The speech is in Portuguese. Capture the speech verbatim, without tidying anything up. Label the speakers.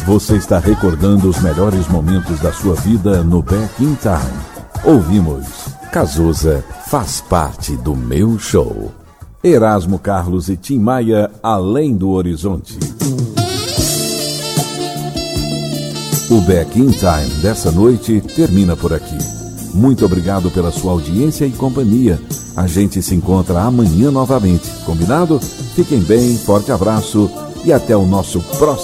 Speaker 1: Você está recordando os melhores momentos da sua vida no Back in Time. Ouvimos Cazuza, Faz Parte do Meu Show. Erasmo Carlos e Tim Maia, Além do Horizonte. O Back in Time dessa noite termina por aqui. Muito obrigado pela sua audiência e companhia. A gente se encontra amanhã novamente. Combinado? Fiquem bem, forte abraço e até o nosso próximo